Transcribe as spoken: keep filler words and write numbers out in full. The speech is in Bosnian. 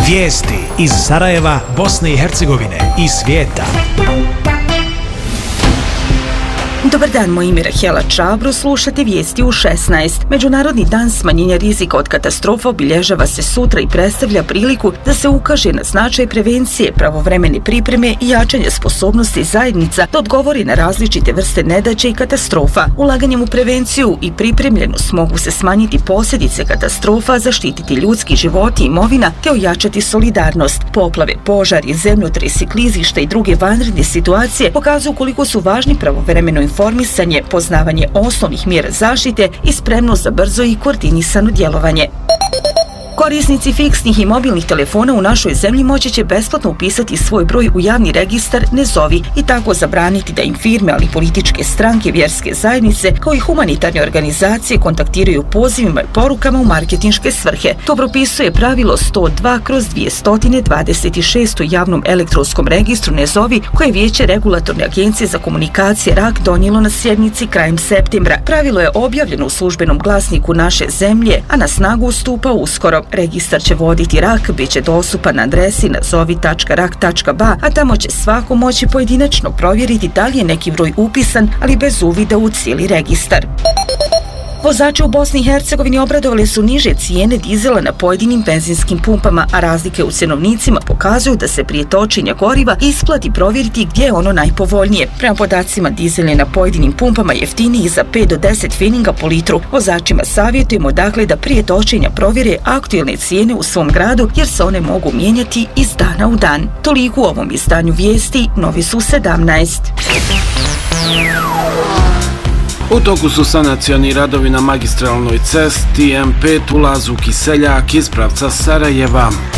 Vijesti iz Sarajeva, Bosne i Hercegovine i svijeta. Dobar dan, moje ime je Rahela Čabro, slušate vijesti u šesnaest. Međunarodni dan smanjenja rizika od katastrofa obilježava se sutra i predstavlja priliku da se ukaže na značaj prevencije, pravovremene pripreme i jačanje sposobnosti zajednica da odgovori na različite vrste nedaća i katastrofa. Ulaganjem u prevenciju i pripremljenost mogu se smanjiti posljedice katastrofa, zaštititi ljudski životi i imovina te ojačati solidarnost. Poplave, požari, zemljotresi, klizišta i druge vanredne situacije pokazuju koliko su važni pravovremeno informisanje, poznavanje osnovnih mjera zaštite i spremnost za brzo i koordinisano djelovanje. Korisnici fiksnih i mobilnih telefona u našoj zemlji moći će besplatno upisati svoj broj u javni registar Ne zovi i tako zabraniti da im firme, ali i političke stranke, vjerske zajednice kao i humanitarne organizacije kontaktiraju pozivima i porukama u marketinške svrhe. To propisuje pravilo sto dva kroz dvjesto dvadeset šest u javnom elektronskom registru Ne zovi koje je Vijeće regulatorne agencije za komunikacije R A K donijelo na sjednici krajem septembra. Pravilo je objavljeno u službenom glasniku naše zemlje, a na snagu stupa uskoro. Registar će voditi R A K, bit će dostupan na adresi nazovi tačka rak tačka ba, a tamo će svako moći pojedinačno provjeriti da li je neki broj upisan, ali bez uvida u cijeli registar. Vozači u Bosni i Hercegovini obradovali su niže cijene dizela na pojedinim benzinskim pumpama, a razlike u cjenovnicima pokazuju da se prije točenja goriva isplati provjeriti gdje je ono najpovoljnije. Prema podacima, dizel je na pojedinim pumpama jeftiniji za pet do deset feninga po litru. Vozačima savjetujemo dakle da prije točenja provjere aktualne cijene u svom gradu jer se one mogu mijenjati iz dana u dan. Toliko u ovom izdanju vijesti, novi su sedamnaest. U toku su sanacioni radovi na magistralnoj cesti M pet ulazu Kiseljak iz pravca Sarajeva.